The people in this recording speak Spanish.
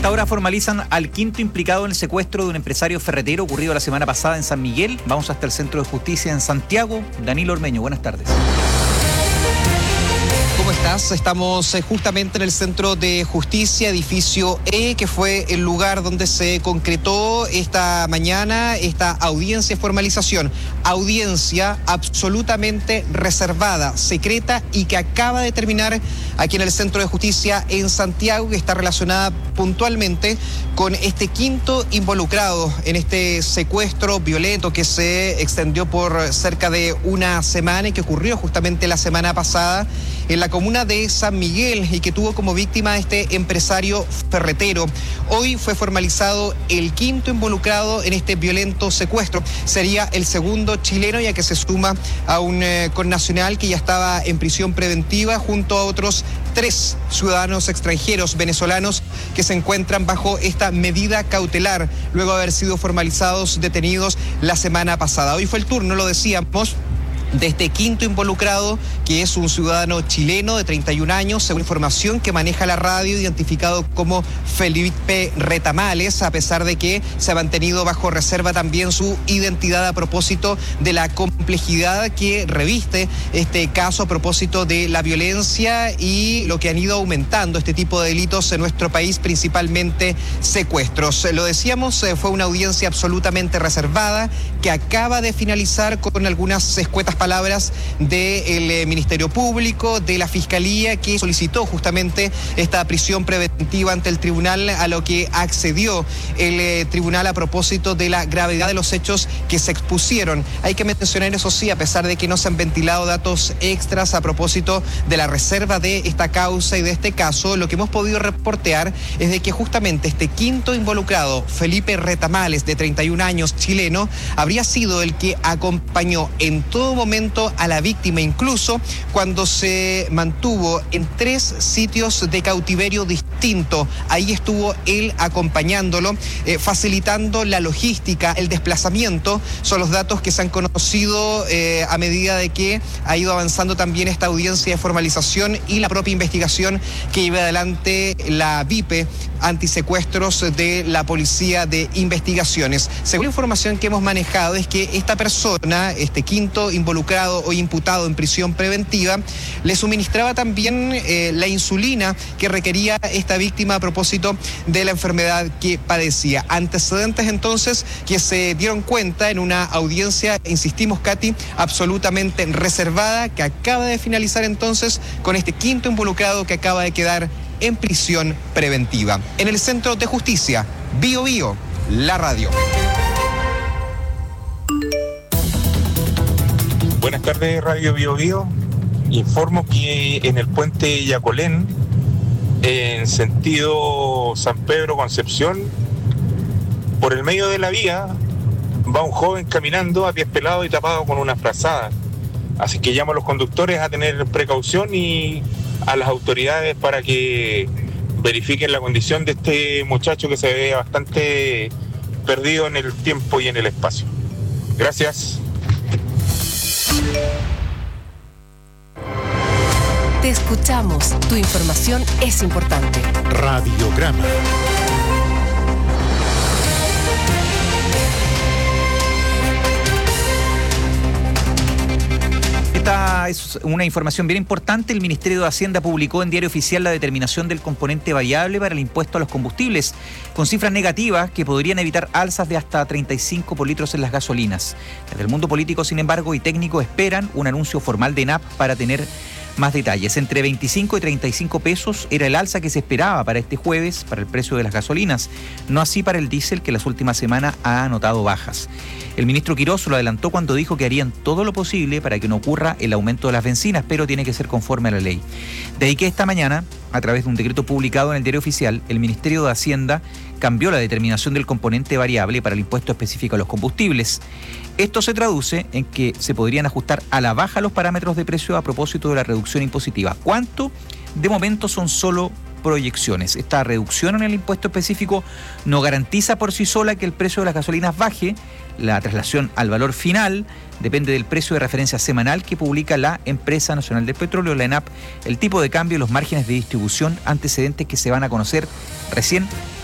esta hora formalizan al quinto implicado en el secuestro de un empresario ferretero ocurrido la semana pasada en San Miguel. Vamos hasta el Centro de Justicia en Santiago. Danilo Ormeño, buenas tardes. ¿Cómo estás? Estamos justamente en el Centro de Justicia, edificio E, que fue el lugar donde se concretó esta mañana esta audiencia de formalización. Audiencia absolutamente reservada, secreta y que acaba de terminar aquí en el Centro de Justicia en Santiago, que está relacionada puntualmente con este quinto involucrado en este secuestro violento que se extendió por cerca de una semana y que ocurrió justamente la semana pasada en la comuna de San Miguel y que tuvo como víctima a este empresario ferretero. Hoy fue formalizado el quinto involucrado en este violento secuestro. Sería el segundo chileno, ya que se suma a un connacional que ya estaba en prisión preventiva junto a otros 3 ciudadanos extranjeros venezolanos que se encuentran bajo esta medida cautelar luego de haber sido formalizados, detenidos la semana pasada. Hoy fue el turno, lo decíamos, de este quinto involucrado, que es un ciudadano chileno de 31 años, según información que maneja la radio, identificado como Felipe Retamales, a pesar de que se ha mantenido bajo reserva también su identidad a propósito de la complejidad que reviste este caso a propósito de la violencia y lo que han ido aumentando este tipo de delitos en nuestro país, principalmente secuestros. Lo decíamos, fue una audiencia absolutamente reservada que acaba de finalizar con algunas escuetas palabras del Ministerio Público, de la Fiscalía, que solicitó justamente esta prisión preventiva ante el tribunal, a lo que accedió el tribunal a propósito de la gravedad de los hechos que se expusieron. Hay que mencionar, eso sí, a pesar de que no se han ventilado datos extras a propósito de la reserva de esta causa y de este caso, lo que hemos podido reportear es de que justamente este quinto involucrado, Felipe Retamales, de 31 años, chileno, habría sido el que acompañó en todo momento a la víctima, incluso cuando se mantuvo en 3 sitios de cautiverio distintos. Ahí estuvo él acompañándolo, facilitando la logística, el desplazamiento. Son los datos que se han conocido a medida de que ha ido avanzando también esta audiencia de formalización y la propia investigación que lleva adelante la VIPE antisecuestros de la Policía de Investigaciones. Según la información que hemos manejado, es que esta persona, este quinto involucrado o imputado en prisión preventiva, le suministraba también la insulina que requería esta víctima a propósito de la enfermedad que padecía. Antecedentes entonces que se dieron cuenta en una audiencia, insistimos, Katy, absolutamente reservada, que acaba de finalizar entonces con este quinto involucrado que acaba de quedar en prisión preventiva. En el Centro de Justicia, Bio Bio, la radio. Buenas tardes, Radio Bio Bio. Informo que en el puente Yacolén, en sentido San Pedro Concepción, por el medio de la vía, va un joven caminando a pies pelados y tapado con una frazada. Así que llamo a los conductores a tener precaución y a las autoridades para que verifiquen la condición de este muchacho que se ve bastante perdido en el tiempo y en el espacio. Gracias. Te escuchamos. Tu información es importante. Radiograma. Esta es una información bien importante. El Ministerio de Hacienda publicó en Diario Oficial la determinación del componente variable para el impuesto a los combustibles, con cifras negativas que podrían evitar alzas de hasta 35 por litro en las gasolinas. Desde el mundo político, sin embargo, y técnico esperan un anuncio formal de ENAP para tener más detalles. Entre 25 y 35 pesos era el alza que se esperaba para este jueves para el precio de las gasolinas, no así para el diésel, que las últimas semanas ha anotado bajas. El ministro Quirós lo adelantó cuando dijo que harían todo lo posible para que no ocurra el aumento de las bencinas, pero tiene que ser conforme a la ley. De ahí que esta mañana, a través de un decreto publicado en el Diario Oficial, el Ministerio de Hacienda cambió la determinación del componente variable para el impuesto específico a los combustibles. Esto se traduce en que se podrían ajustar a la baja los parámetros de precio a propósito de la reducción impositiva. ¿Cuánto? De momento son solo proyecciones. Esta reducción en el impuesto específico no garantiza por sí sola que el precio de las gasolinas baje. La traslación al valor final depende del precio de referencia semanal que publica la Empresa Nacional del Petróleo, la ENAP, el tipo de cambio y los márgenes de distribución, antecedentes que se van a conocer recién